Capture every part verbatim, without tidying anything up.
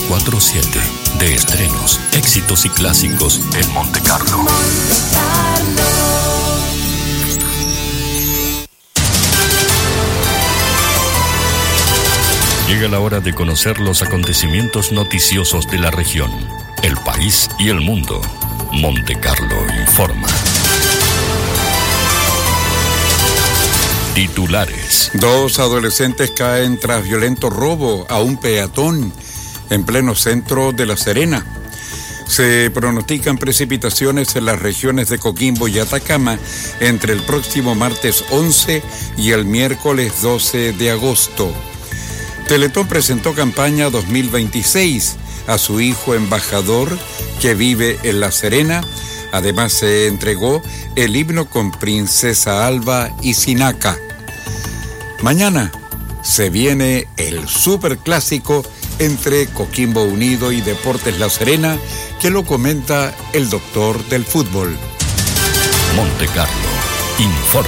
veinticuatro siete. De estrenos, éxitos y clásicos en Monte Carlo. Monte Carlo. Llega la hora de conocer los acontecimientos noticiosos de la región, el país y el mundo. Monte Carlo informa. Titulares. Dos adolescentes caen tras violento robo a un peatón en pleno centro de La Serena. Se pronostican precipitaciones en las regiones de Coquimbo y Atacama entre el próximo martes once y el miércoles doce de agosto. Teletón presentó campaña dos mil veintiséis a su hijo embajador que vive en La Serena. Además se entregó el himno con Princesa Alba y Sinaca. Mañana se viene el superclásico entre Coquimbo Unido y Deportes La Serena, que lo comenta el doctor del fútbol. Monte Carlo informa.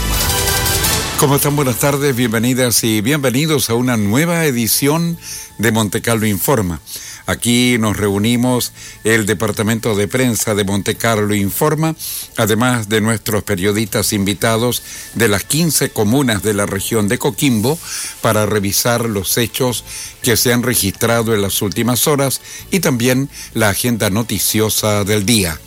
¿Cómo están? Buenas tardes, bienvenidas y bienvenidos a una nueva edición de Monte Carlo Informa. Aquí nos reunimos el Departamento de Prensa de Monte Carlo Informa, además de nuestros periodistas invitados de las quince comunas de la región de Coquimbo, para revisar los hechos que se han registrado en las últimas horas y también la agenda noticiosa del día.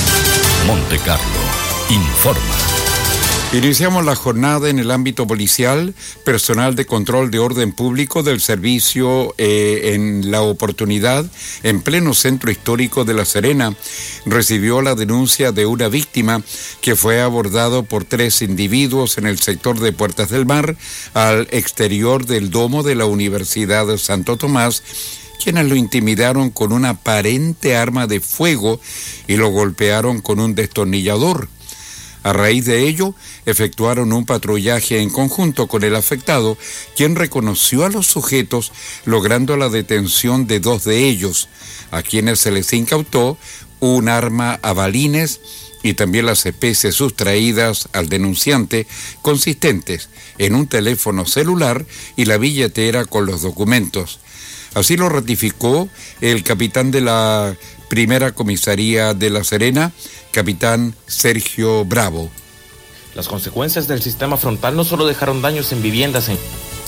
Monte Carlo informa. Iniciamos la jornada en el ámbito policial. Personal de control de orden público del servicio eh, en La Oportunidad, en pleno centro histórico de La Serena, recibió la denuncia de una víctima que fue abordado por tres individuos en el sector de Puertas del Mar, al exterior del domo de la Universidad de Santo Tomás, quienes lo intimidaron con una aparente arma de fuego y lo golpearon con un destornillador. A raíz de ello, efectuaron un patrullaje en conjunto con el afectado, quien reconoció a los sujetos, logrando la detención de dos de ellos, a quienes se les incautó un arma a balines y también las especies sustraídas al denunciante, consistentes en un teléfono celular y la billetera con los documentos. Así lo ratificó el capitán de la Primera Comisaría de La Serena, capitán Sergio Bravo. Las consecuencias del sistema frontal no solo dejaron daños en viviendas en...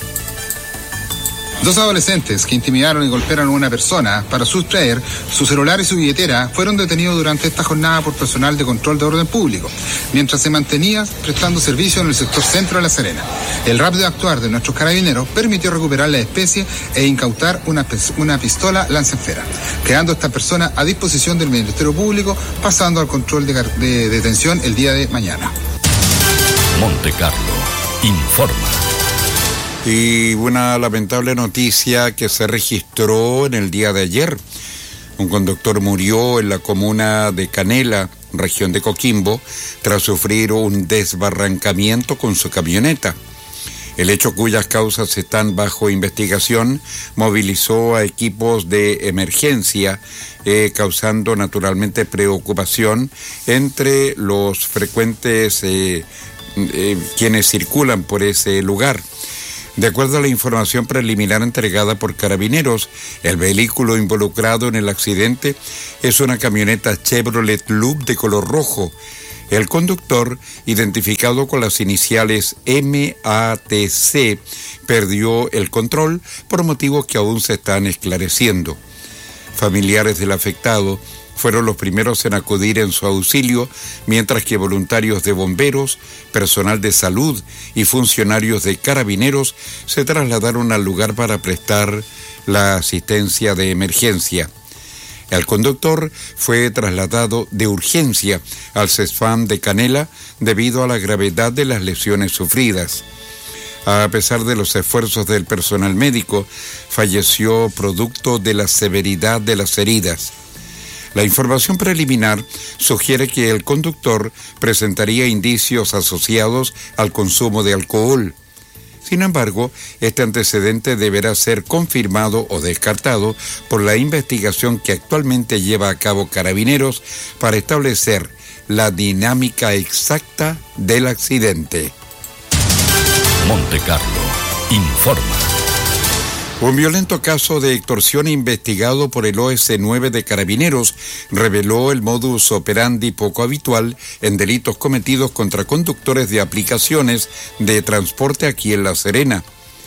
Dos adolescentes que intimidaron y golpearon a una persona para sustraer su celular y su billetera fueron detenidos durante esta jornada por personal de control de orden público, mientras se mantenía prestando servicio en el sector centro de La Serena. El rápido actuar de nuestros carabineros permitió recuperar la especie e incautar una, una pistola lanzaesfera, quedando esta persona a disposición del Ministerio Público, pasando al control de, de detención el día de mañana. Monte Carlo informa. Y una lamentable noticia que se registró en el día de ayer. Un conductor murió en la comuna de Canela, región de Coquimbo, tras sufrir un desbarrancamiento con su camioneta. El hecho, cuyas causas están bajo investigación, movilizó a equipos de emergencia, eh, causando naturalmente preocupación entre los frecuentes eh, eh, quienes circulan por ese lugar. De acuerdo a la información preliminar entregada por Carabineros, el vehículo involucrado en el accidente es una camioneta Chevrolet Loop de color rojo. El conductor, identificado con las iniciales M A T C, perdió el control por motivos que aún se están esclareciendo. Familiares del afectado fueron los primeros en acudir en su auxilio, mientras que voluntarios de bomberos, personal de salud y funcionarios de Carabineros se trasladaron al lugar para prestar la asistencia de emergencia. El conductor fue trasladado de urgencia al CESFAM de Canela debido a la gravedad de las lesiones sufridas. A pesar de los esfuerzos del personal médico, falleció producto de la severidad de las heridas. La información preliminar sugiere que el conductor presentaría indicios asociados al consumo de alcohol. Sin embargo, este antecedente deberá ser confirmado o descartado por la investigación que actualmente lleva a cabo Carabineros para establecer la dinámica exacta del accidente. Monte Carlo informa. Un violento caso de extorsión investigado por el O S nueve de Carabineros reveló el modus operandi poco habitual en delitos cometidos contra conductores de aplicaciones de transporte aquí en La Serena.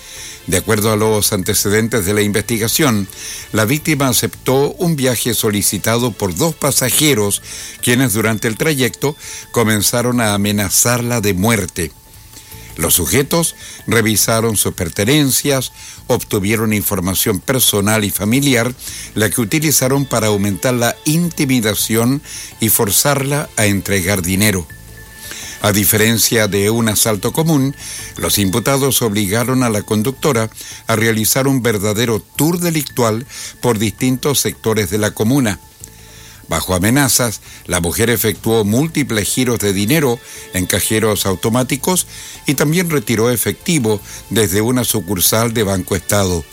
De acuerdo a los antecedentes de la investigación, la víctima aceptó un viaje solicitado por dos pasajeros, quienes durante el trayecto comenzaron a amenazarla de muerte. Los sujetos revisaron sus pertenencias, obtuvieron información personal y familiar, la que utilizaron para aumentar la intimidación y forzarla a entregar dinero. A diferencia de un asalto común, los imputados obligaron a la conductora a realizar un verdadero tour delictual por distintos sectores de la comuna. Bajo amenazas, la mujer efectuó múltiples giros de dinero en cajeros automáticos y también retiró efectivo desde una sucursal de Banco Estado.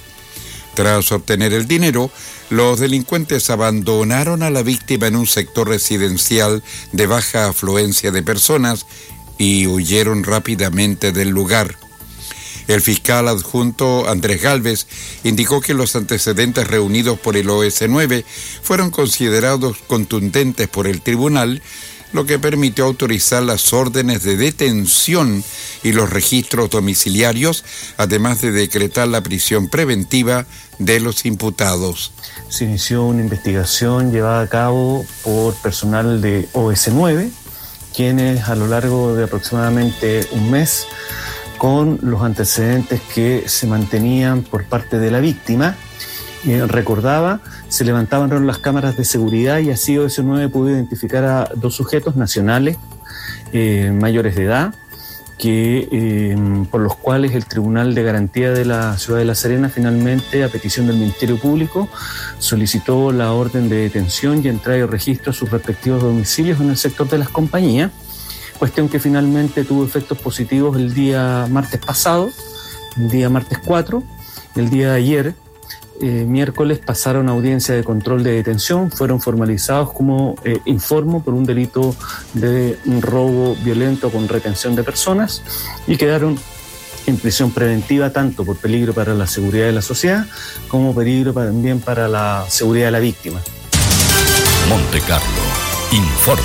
Tras obtener el dinero, los delincuentes abandonaron a la víctima en un sector residencial de baja afluencia de personas y huyeron rápidamente del lugar. El fiscal adjunto Andrés Gálvez indicó que los antecedentes reunidos por el O S nueve fueron considerados contundentes por el tribunal, lo que permitió autorizar las órdenes de detención y los registros domiciliarios, además de decretar la prisión preventiva de los imputados. Se inició una investigación llevada a cabo por personal de O S nueve, quienes a lo largo de aproximadamente un mes, con los antecedentes que se mantenían por parte de la víctima, eh, recordaba, se levantaban las cámaras de seguridad y así O S nueve pudo identificar a dos sujetos nacionales eh, mayores de edad, que, eh, por los cuales el Tribunal de Garantía de la Ciudad de La Serena finalmente, a petición del Ministerio Público, solicitó la orden de detención y entrada y registro a sus respectivos domicilios en el sector de las compañías, cuestión que finalmente tuvo efectos positivos el día martes pasado, el día martes cuatro, el día de ayer, eh, miércoles, pasaron a audiencia de control de detención, fueron formalizados como eh, informo por un delito de un robo violento con retención de personas y quedaron en prisión preventiva tanto por peligro para la seguridad de la sociedad como peligro también para la seguridad de la víctima. Monte Carlo informa.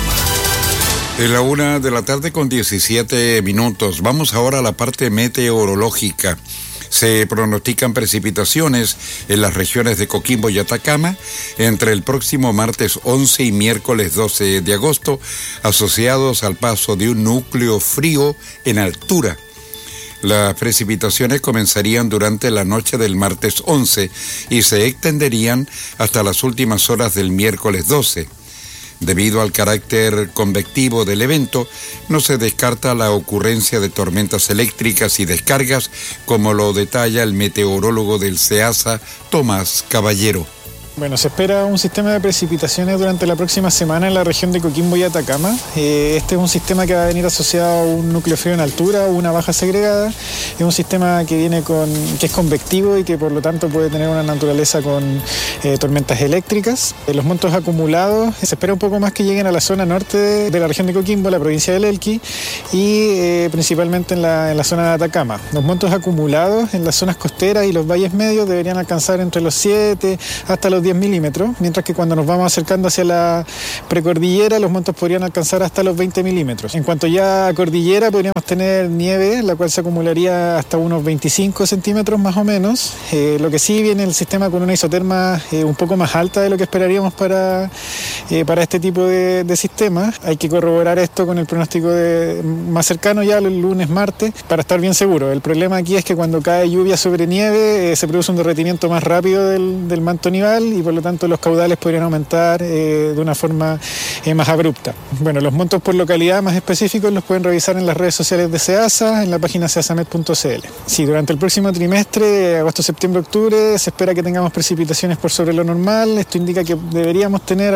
En la una de la tarde con diecisiete minutos. Vamos ahora a la parte meteorológica. Se pronostican precipitaciones en las regiones de Coquimbo y Atacama entre el próximo martes once y miércoles doce de agosto, asociados al paso de un núcleo frío en altura. Las precipitaciones comenzarían durante la noche del martes once y se extenderían hasta las últimas horas del miércoles doce. Debido al carácter convectivo del evento, no se descarta la ocurrencia de tormentas eléctricas y descargas, como lo detalla el meteorólogo del SEASA, Tomás Caballero. Bueno, se espera un sistema de precipitaciones durante la próxima semana en la región de Coquimbo y Atacama. Eh, este es un sistema que va a venir asociado a un núcleo frío en altura o una baja segregada. Es un sistema que viene con, que es convectivo y que por lo tanto puede tener una naturaleza con eh, tormentas eléctricas. Eh, los montos acumulados, se espera un poco más que lleguen a la zona norte de, de la región de Coquimbo, la provincia del Elqui, y eh, principalmente en la, en la zona de Atacama. Los montos acumulados en las zonas costeras y los valles medios deberían alcanzar entre los siete hasta los diez milímetros, mientras que cuando nos vamos acercando hacia la precordillera los montos podrían alcanzar hasta los veinte milímetros. En cuanto ya a cordillera podríamos tener nieve, la cual se acumularía hasta unos veinticinco centímetros más o menos, eh, lo que sí viene el sistema con una isoterma eh, un poco más alta de lo que esperaríamos para, eh, para este tipo de, de sistemas. Hay que corroborar esto con el pronóstico de, más cercano ya el lunes, martes, para estar bien seguro. El problema aquí es que cuando cae lluvia sobre nieve eh, se produce un derretimiento más rápido del, del manto nival y por lo tanto los caudales podrían aumentar eh, de una forma eh, más abrupta. Bueno, los montos por localidad más específicos los pueden revisar en las redes sociales de SEASA, en la página seasamed punto cl. Sí, durante el próximo trimestre, agosto, septiembre, octubre, se espera que tengamos precipitaciones por sobre lo normal. Esto indica que deberíamos tener algún que otro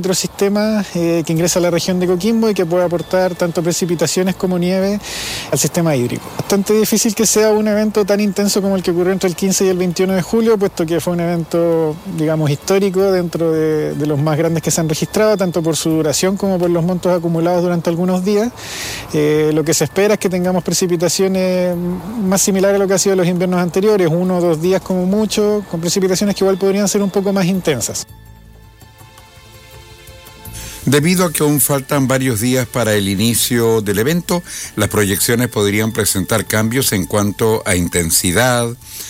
otro sistema eh, que ingresa a la región de Coquimbo y que puede aportar tanto precipitaciones como nieve al sistema hídrico. Bastante difícil que sea un evento tan intenso como el que ocurrió entre el quince y el veintiuno de julio, puesto que fue un evento, digamos, histórico dentro de, de los más grandes que se han registrado, tanto por su duración como por los montos acumulados durante algunos días. Eh, lo que se espera es que tengamos precipitaciones más similares a lo que ha sido los inviernos anteriores, uno o dos días como mucho, con precipitaciones que igual podrían ser un poco más intensas. Debido a que aún faltan varios días para el inicio del evento, las proyecciones podrían presentar cambios en cuanto a intensidad,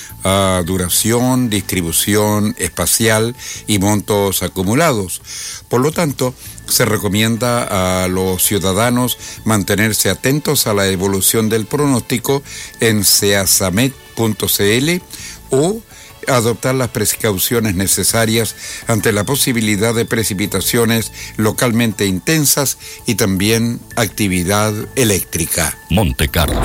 a duración, distribución espacial y montos acumulados. Por lo tanto, se recomienda a los ciudadanos mantenerse atentos a la evolución del pronóstico en ceasamet punto c l o adoptar las precauciones necesarias ante la posibilidad de precipitaciones localmente intensas y también actividad eléctrica. Monte Carlo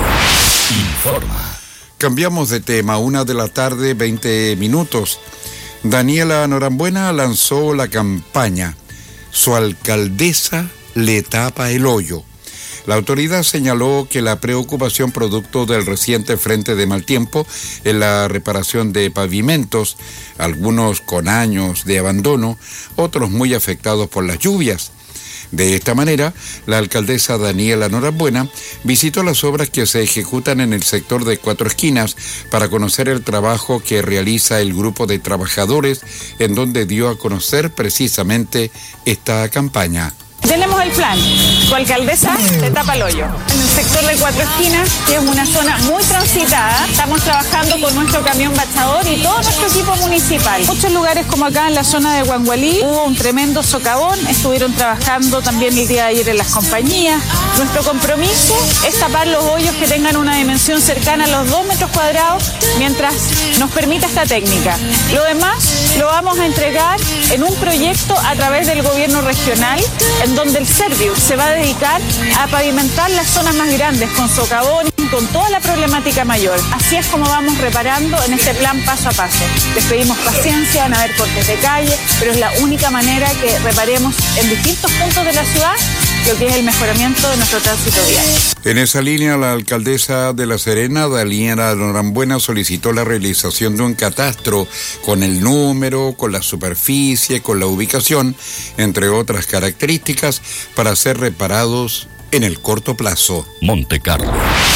informa. Cambiamos de tema, una de la tarde, veinte minutos. Daniela Norambuena lanzó la campaña Su alcaldesa le tapa el hoyo. La autoridad señaló que la preocupación producto del reciente frente de mal tiempo en la reparación de pavimentos, algunos con años de abandono, otros muy afectados por las lluvias. De esta manera, la alcaldesa Daniela Norambuena visitó las obras que se ejecutan en el sector de Cuatro Esquinas para conocer el trabajo que realiza el grupo de trabajadores, en donde dio a conocer precisamente esta campaña. Tenemos el plan. Su alcaldesa le tapa el hoyo. En el sector de Cuatro Esquinas, que es una zona muy transitada, estamos trabajando con nuestro camión bachador y todo nuestro equipo municipal. Muchos lugares como acá en la zona de Huangualí hubo un tremendo socavón, estuvieron trabajando también el día de ayer en las compañías. Nuestro compromiso es tapar los hoyos que tengan una dimensión cercana a los dos metros cuadrados mientras nos permita esta técnica. Lo demás lo vamos a entregar en un proyecto a través del gobierno regional, en donde el Serviu se va a dedicar a pavimentar las zonas más grandes con socavón y con toda la problemática mayor. Así es como vamos reparando en este plan paso a paso. Les pedimos paciencia, van a haber cortes de calle, pero es la única manera que reparemos en distintos puntos de la ciudad lo que es el mejoramiento de nuestro tránsito vial. En esa línea, la alcaldesa de La Serena, Daniela Norambuena, solicitó la realización de un catastro con el número, con la superficie, con la ubicación, entre otras características, para ser reparados en el corto plazo. Monte Carlo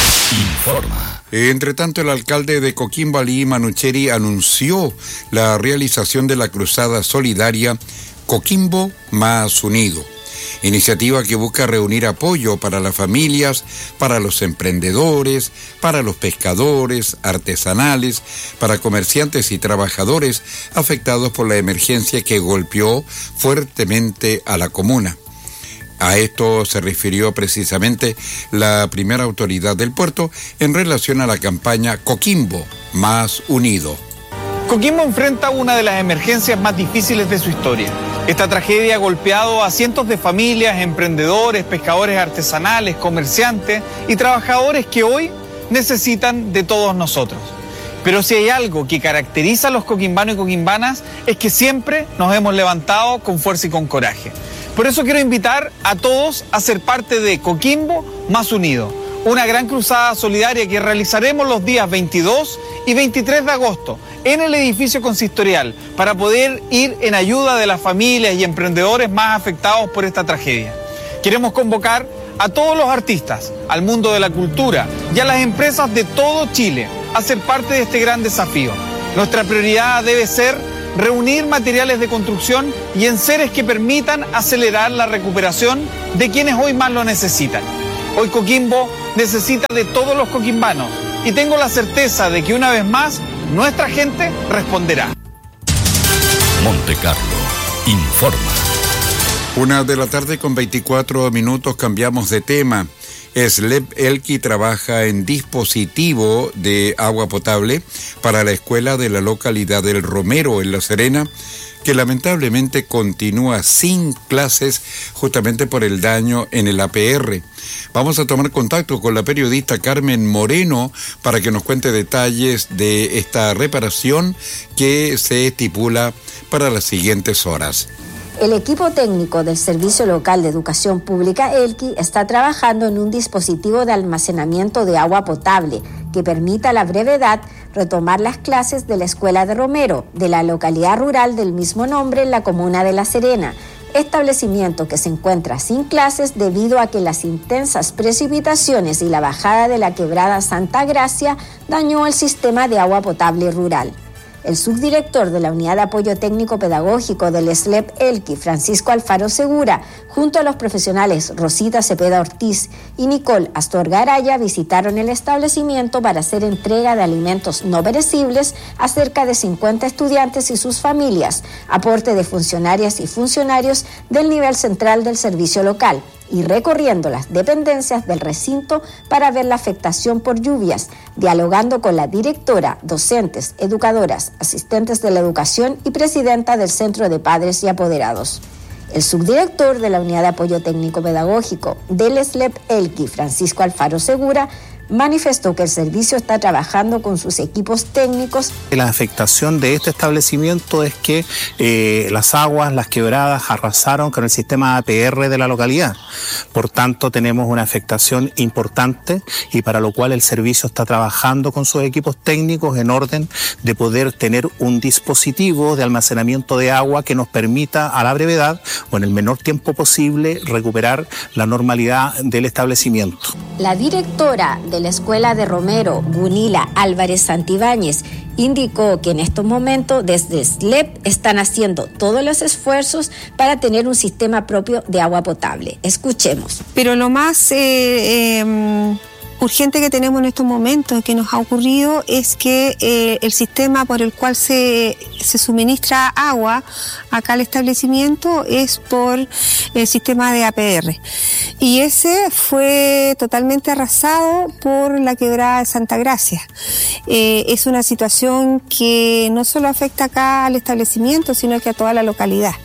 informa. Entre tanto, el alcalde de Coquimbo, Alí Manucheri, anunció la realización de la cruzada solidaria Coquimbo Más Unido, iniciativa que busca reunir apoyo para las familias, para los emprendedores, para los pescadores, artesanales, para comerciantes y trabajadores afectados por la emergencia que golpeó fuertemente a la comuna. A esto se refirió precisamente la primera autoridad del puerto en relación a la campaña Coquimbo Más Unido. Coquimbo enfrenta una de las emergencias más difíciles de su historia. Esta tragedia ha golpeado a cientos de familias, emprendedores, pescadores artesanales, comerciantes y trabajadores que hoy necesitan de todos nosotros. Pero si hay algo que caracteriza a los coquimbanos y coquimbanas es que siempre nos hemos levantado con fuerza y con coraje. Por eso quiero invitar a todos a ser parte de Coquimbo Más Unido, una gran cruzada solidaria que realizaremos los días veintidós y veintitrés de agosto en el edificio consistorial para poder ir en ayuda de las familias y emprendedores más afectados por esta tragedia. Queremos convocar a todos los artistas, al mundo de la cultura y a las empresas de todo Chile a ser parte de este gran desafío. Nuestra prioridad debe ser reunir materiales de construcción y enseres que permitan acelerar la recuperación de quienes hoy más lo necesitan. Hoy Coquimbo necesita de todos los coquimbanos y tengo la certeza de que una vez más nuestra gente responderá. Monte Carlo informa. Una de la tarde con veinticuatro minutos, cambiamos de tema. SLEP Elqui trabaja en dispositivo de agua potable para la escuela de la localidad del Romero, en La Serena, que lamentablemente continúa sin clases justamente por el daño en el A P R. Vamos a tomar contacto con la periodista Carmen Moreno para que nos cuente detalles de esta reparación que se estipula para las siguientes horas. El equipo técnico del Servicio Local de Educación Pública Elqui está trabajando en un dispositivo de almacenamiento de agua potable que permita a la brevedad retomar las clases de la Escuela de Romero, de la localidad rural del mismo nombre en la comuna de La Serena, establecimiento que se encuentra sin clases debido a que las intensas precipitaciones y la bajada de la quebrada Santa Gracia dañó el sistema de agua potable rural. El subdirector de la Unidad de Apoyo Técnico Pedagógico del S L E P Elqui, Francisco Alfaro Segura, junto a los profesionales Rosita Cepeda Ortiz y Nicole Astorga Araya, visitaron el establecimiento para hacer entrega de alimentos no perecibles a cerca de cincuenta estudiantes y sus familias, aporte de funcionarias y funcionarios del nivel central del servicio local, y recorriendo las dependencias del recinto para ver la afectación por lluvias, dialogando con la directora, docentes, educadoras, asistentes de la educación y presidenta del Centro de Padres y Apoderados. El subdirector de la Unidad de Apoyo Técnico Pedagógico del S L E P Elqui, Francisco Alfaro Segura, manifestó que el servicio está trabajando con sus equipos técnicos. La afectación de este establecimiento es que eh, las aguas, las quebradas arrasaron con el sistema A P R de la localidad. Por tanto, tenemos una afectación importante y para lo cual el servicio está trabajando con sus equipos técnicos en orden de poder tener un dispositivo de almacenamiento de agua que nos permita a la brevedad o en el menor tiempo posible recuperar la normalidad del establecimiento. La directora de la Escuela de Romero, Gunila Álvarez Santibáñez, indicó que en estos momentos desde S L E P están haciendo todos los esfuerzos para tener un sistema propio de agua potable. Escuchemos. Pero lo más eh, eh, urgente que tenemos en estos momentos, que nos ha ocurrido, es que eh, el sistema por el cual se, se suministra agua acá al establecimiento es por el sistema de A P R. Y ese fue totalmente arrasado por la quebrada de Santa Gracia. Eh, es una situación que no solo afecta acá al establecimiento, sino que a toda la localidad.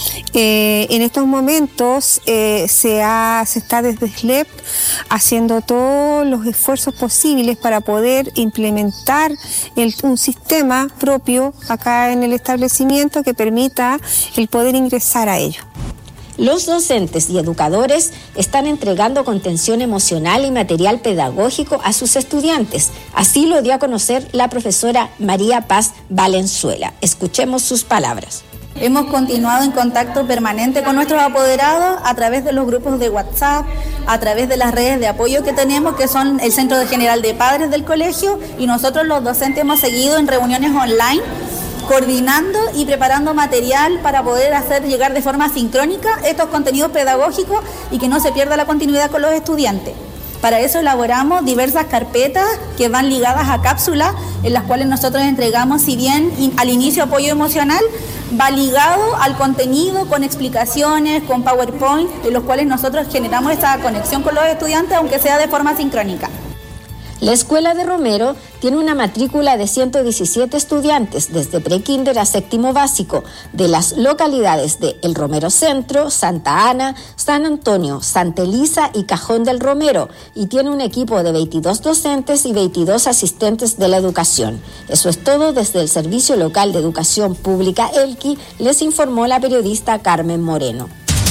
Eh, en estos momentos eh, se, ha, se está desde S L E P haciendo todos los esfuerzos posibles para poder implementar el, un sistema propio acá en el establecimiento que permita el poder ingresar a ello. Los docentes y educadores están entregando contención emocional y material pedagógico a sus estudiantes. Así lo dio a conocer la profesora María Paz Valenzuela. Escuchemos sus palabras. Hemos continuado en contacto permanente con nuestros apoderados a través de los grupos de WhatsApp, a través de las redes de apoyo que tenemos, que son el Centro General de Padres del colegio, y nosotros los docentes hemos seguido en reuniones online, coordinando y preparando material para poder hacer llegar de forma sincrónica estos contenidos pedagógicos y que no se pierda la continuidad con los estudiantes. Para eso elaboramos diversas carpetas que van ligadas a cápsulas en las cuales nosotros entregamos, si bien al inicio apoyo emocional, va ligado al contenido con explicaciones, con PowerPoint, en los cuales nosotros generamos esta conexión con los estudiantes, aunque sea de forma sincrónica. La Escuela de Romero tiene una matrícula de ciento diecisiete estudiantes desde prekinder a séptimo básico de las localidades de El Romero Centro, Santa Ana, San Antonio, Santa Elisa y Cajón del Romero, y tiene un equipo de veintidós docentes y veintidós asistentes de la educación. Eso es todo desde el Servicio Local de Educación Pública Elqui, les informó la periodista Carmen Moreno.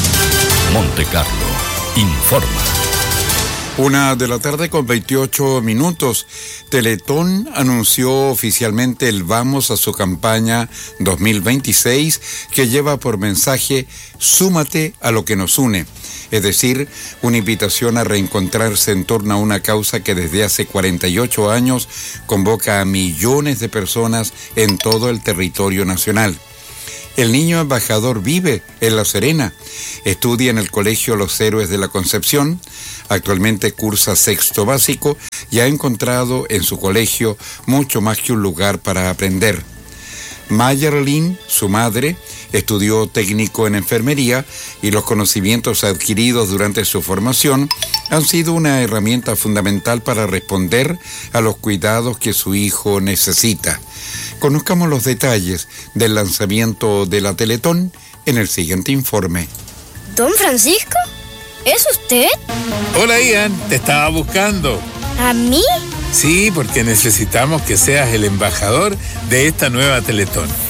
Monte Carlo informa. Una de la tarde con veintiocho minutos, Teletón anunció oficialmente el Vamos a su campaña dos mil veintiséis, que lleva por mensaje "Súmate a lo que nos une", es decir, una invitación a reencontrarse en torno a una causa que desde hace cuarenta y ocho años convoca a millones de personas en todo el territorio nacional. El niño embajador vive en La Serena, estudia en el Colegio Los Héroes de la Concepción, actualmente cursa sexto básico y ha encontrado en su colegio mucho más que un lugar para aprender. Mayerlin, su madre, estudió técnico en enfermería y los conocimientos adquiridos durante su formación han sido una herramienta fundamental para responder a los cuidados que su hijo necesita. Conozcamos los detalles del lanzamiento de la Teletón en el siguiente informe. ¿Don Francisco? ¿Es usted? Hola, Ian, te estaba buscando. ¿A mí? Sí, porque necesitamos que seas el embajador de esta nueva Teletón.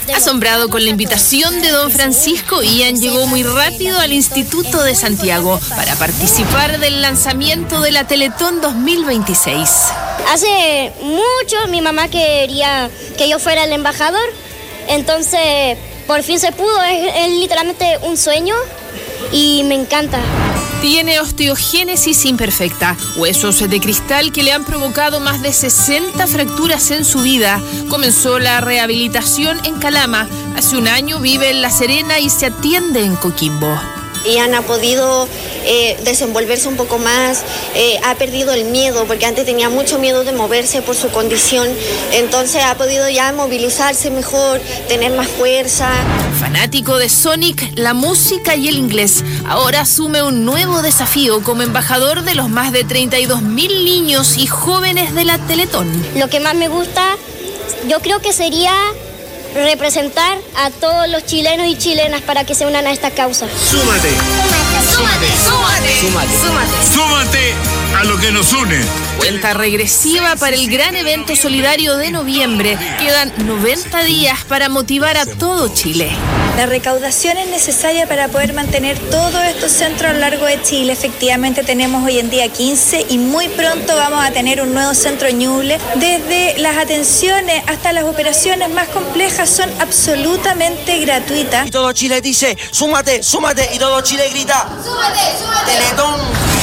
Asombrado con la invitación de don Francisco, Ian llegó muy rápido al Instituto de Santiago para participar del lanzamiento de la Teletón dos mil veintiséis. Hace mucho mi mamá quería que yo fuera el embajador, entonces por fin se pudo, es, es literalmente un sueño y me encanta. Tiene osteogénesis imperfecta, huesos de cristal que le han provocado más de sesenta fracturas en su vida. Comenzó la rehabilitación en Calama. Hace un año vive en La Serena y se atiende en Coquimbo. Ian ha podido eh, desenvolverse un poco más, eh, ha perdido el miedo, porque antes tenía mucho miedo de moverse por su condición, entonces ha podido ya movilizarse mejor, tener más fuerza. Fanático de Sonic, la música y el inglés, ahora asume un nuevo desafío como embajador de los más de treinta y dos mil niños y jóvenes de la Teletón. Lo que más me gusta, yo creo que sería representar a todos los chilenos y chilenas para que se unan a esta causa. Súmate. Súmate, súmate, súmate, súmate, súmate a lo que nos une. Cuenta regresiva para el gran evento solidario de noviembre. Quedan noventa días para motivar a todo Chile. La recaudación es necesaria para poder mantener todos estos centros a lo largo de Chile. Efectivamente tenemos hoy en día quince y muy pronto vamos a tener un nuevo centro Ñuble. Desde las atenciones hasta las operaciones más complejas son absolutamente gratuitas. Y todo Chile dice, súmate, súmate, y todo Chile grita, súmate, súmate. Teletón.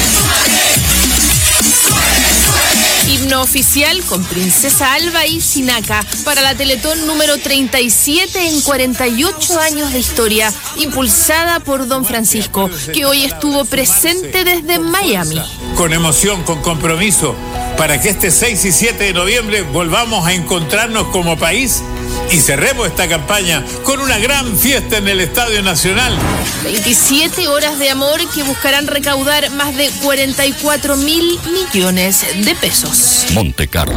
Himno oficial con Princesa Alba y Sinaca para la Teletón número treinta y siete en cuarenta y ocho años de historia, impulsada por don Francisco, que hoy estuvo presente desde Miami. Con emoción, con compromiso, para que este seis y siete de noviembre volvamos a encontrarnos como país y cerremos esta campaña con una gran fiesta en el Estadio Nacional. veintisiete horas de amor que buscarán recaudar más de cuarenta y cuatro mil millones de pesos. Monte Carlo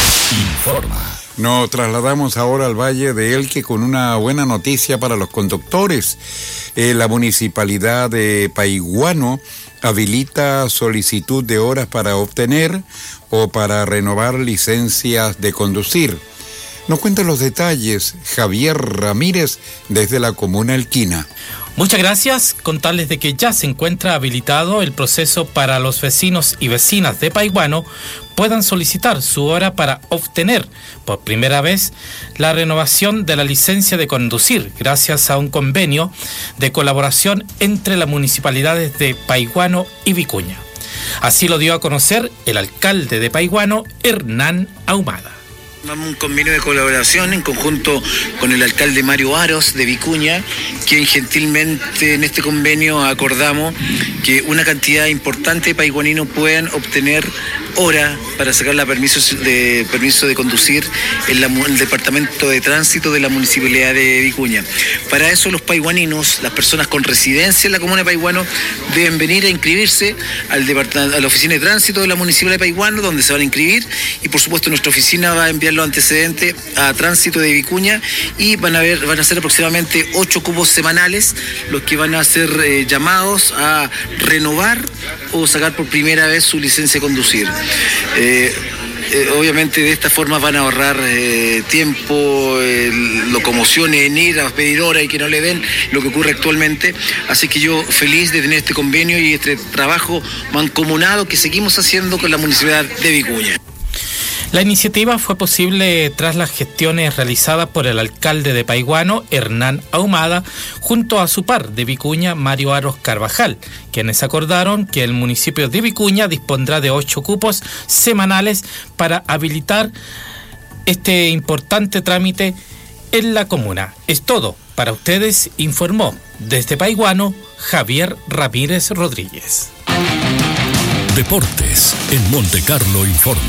informa. Nos trasladamos ahora al Valle de Elqui con una buena noticia para los conductores. Eh, la municipalidad de Paiguano habilita solicitud de horas para obtener o para renovar licencias de conducir. Nos cuenta los detalles Javier Ramírez desde la comuna Elquina. Muchas gracias. Contarles de que ya se encuentra habilitado el proceso para los vecinos y vecinas de Paiguano puedan solicitar su hora para obtener por primera vez la renovación de la licencia de conducir gracias a un convenio de colaboración entre las municipalidades de Paiguano y Vicuña. Así lo dio a conocer el alcalde de Paiguano, Hernán Ahumada. Vamos a un convenio de colaboración en conjunto con el alcalde Mario Aros de Vicuña, quien gentilmente en este convenio acordamos que una cantidad importante de paiguaninos puedan obtener hora para sacar la permiso de permiso de conducir en, la, en el departamento de tránsito de la municipalidad de Vicuña. Para eso los paiguaninos, las personas con residencia en la comuna de Paiguano, deben venir a inscribirse al departamento, a la oficina de tránsito de la municipalidad de Paiguano, donde se van a inscribir, y por supuesto nuestra oficina va a enviar los antecedentes a tránsito de Vicuña y van a ver, van a ser aproximadamente ocho cupos semanales los que van a ser eh, llamados a renovar o sacar por primera vez su licencia de conducir. Eh, eh, obviamente de esta forma van a ahorrar eh, tiempo, eh, locomociones en ir a pedir hora y que no le den lo que ocurre actualmente. Así que yo feliz de tener este convenio y este trabajo mancomunado que seguimos haciendo con la municipalidad de Vicuña. La iniciativa fue posible tras las gestiones realizadas por el alcalde de Paiguano, Hernán Ahumada, junto a su par de Vicuña, Mario Aros Carvajal, quienes acordaron que el municipio de Vicuña dispondrá de ocho cupos semanales para habilitar este importante trámite en la comuna. Es todo para ustedes, informó desde Paiguano Javier Ramírez Rodríguez. Deportes en Monte Carlo informa.